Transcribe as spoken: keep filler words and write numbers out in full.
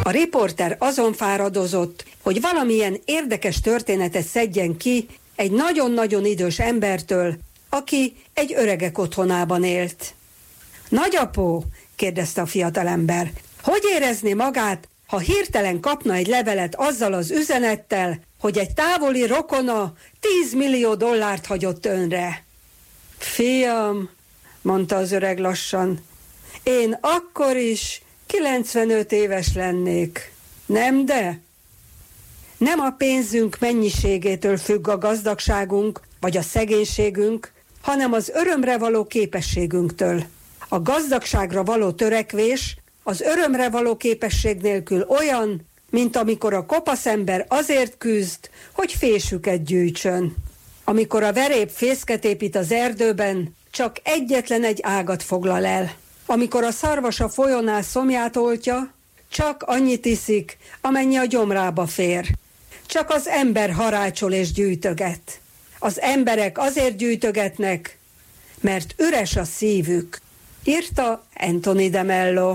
A riporter azon fáradozott, hogy valamilyen érdekes történetet szedjen ki egy nagyon-nagyon idős embertől, aki egy öregek otthonában élt. Nagyapó, kérdezte a fiatalember, hogy érezné magát, ha hirtelen kapna egy levelet azzal az üzenettel, hogy egy távoli rokona tíz millió dollárt hagyott önre? Fiam, mondta az öreg lassan, én akkor is kilencvenöt éves lennék, nem de? Nem a pénzünk mennyiségétől függ a gazdagságunk vagy a szegénységünk, hanem az örömre való képességünktől. A gazdagságra való törekvés az örömre való képesség nélkül olyan, mint amikor a kopasz ember azért küzd, hogy fésüket gyűjtsön. Amikor a verép fészket épít az erdőben, csak egyetlen egy ágat foglal el. Amikor a szarvas a folyónál szomját oltja, csak annyit iszik, amennyi a gyomrába fér. Csak az ember harácsol és gyűjtöget. Az emberek azért gyűjtögetnek, mert üres a szívük, írta Anthony de Mello.